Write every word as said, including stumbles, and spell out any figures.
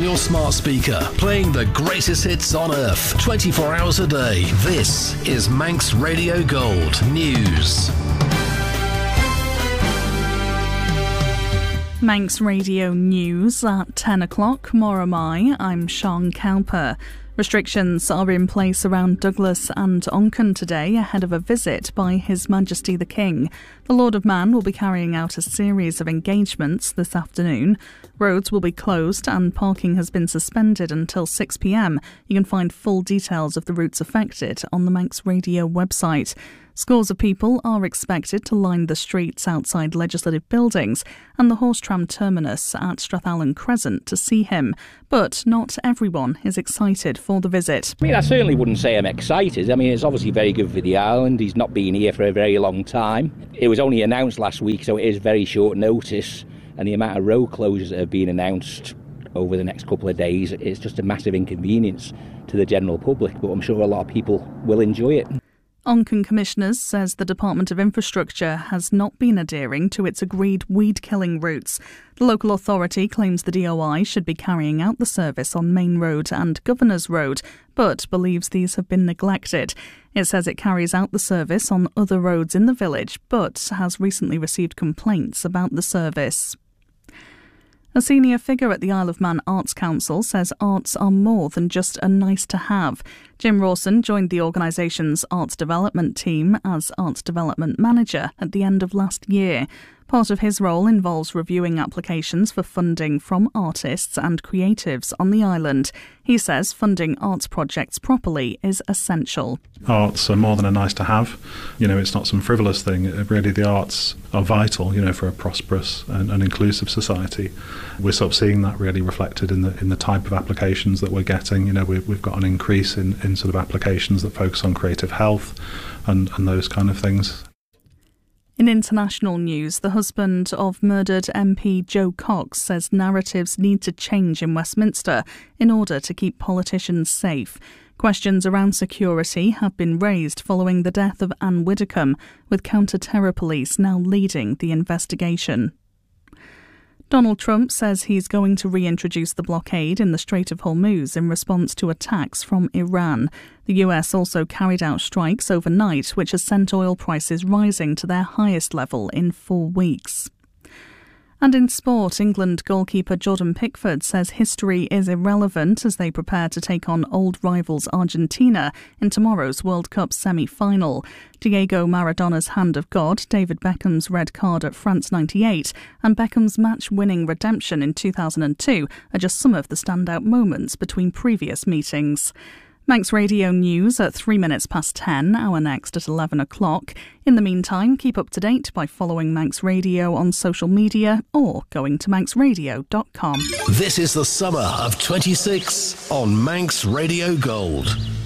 your smart speaker, playing the greatest hits on earth, twenty-four hours a day. This is Manx Radio Gold News. Manx Radio News at ten o'clock. Moramai, I'm Sean Cowper. Restrictions are in place around Douglas and Onchan today ahead of a visit by His Majesty the King. The Lord of Man will be carrying out a series of engagements this afternoon. Roads will be closed and parking has been suspended until six p m. You can find full details of the routes affected on the Manx Radio website. Scores of people are expected to line the streets outside legislative buildings and the horse tram terminus at Strathallan Crescent to see him. But not everyone is excited for the visit. I mean, I certainly wouldn't say I'm excited. I mean, it's obviously very good for the island. He's not been here for a very long time. It was only announced last week, so it is very short notice. And the amount of road closures that have been announced over the next couple of days, it's just a massive inconvenience to the general public. But I'm sure a lot of people will enjoy it. Onchan Commissioners says the Department of Infrastructure has not been adhering to its agreed weed-killing routes. The local authority claims the D O I should be carrying out the service on Main Road and Governors Road, but believes these have been neglected. It says it carries out the service on other roads in the village, but has recently received complaints about the service. A senior figure at the Isle of Man Arts Council says arts are more than just a nice-to-have. Jim Rawson joined the organisation's arts development team as arts development manager at the end of last year. Part of his role involves reviewing applications for funding from artists and creatives on the island. He says funding arts projects properly is essential. Arts are more than a nice to have. You know, it's not some frivolous thing. Really, the arts are vital, you know, for a prosperous and, and inclusive society. We're sort of seeing that really reflected in the in the type of applications that we're getting. You know, we've, we've got an increase in, in sort of applications that focus on creative health and, and those kind of things. In international news, the husband of murdered M P Jo Cox says narratives need to change in Westminster in order to keep politicians safe. Questions around security have been raised following the death of Anne Widdecombe, with counter-terror police now leading the investigation. Donald Trump says he's going to reintroduce the blockade in the Strait of Hormuz in response to attacks from Iran. The U S also carried out strikes overnight, which has sent oil prices rising to their highest level in four weeks. And in sport, England goalkeeper Jordan Pickford says history is irrelevant as they prepare to take on old rivals Argentina in tomorrow's World Cup semi-final. Diego Maradona's hand of God, David Beckham's red card at France ninety-eight and Beckham's match-winning redemption in two thousand two are just some of the standout moments between previous meetings. Manx Radio News at three minutes past ten, our next at eleven o'clock. In the meantime, keep up to date by following Manx Radio on social media or going to manx radio dot com. This is the summer of twenty-six on Manx Radio Gold.